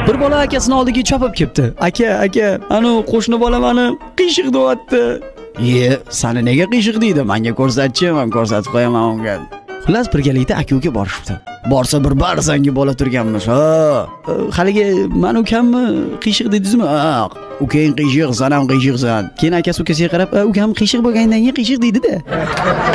Bir bola akasini oldiga chopib kelibdi. Aka, ana qo'shni bola meni qiyshiq deyapti. Seni nega qiyshiq deydi? Menga ko'rsatchi, men ko'rsatib qo'yaman unga. Xullas birgalikda aka-uka borishibdi. Borsa bir barzangi bola turganmish. Haligi men ukamni qiyshiq deydingizmi? Ukang qiyshiq, sen ham qiyshiqsan. Keyin akasi ukasiga qarab, ukam qiyshiq bo'lgandan keyin qiyshiq deydi-da.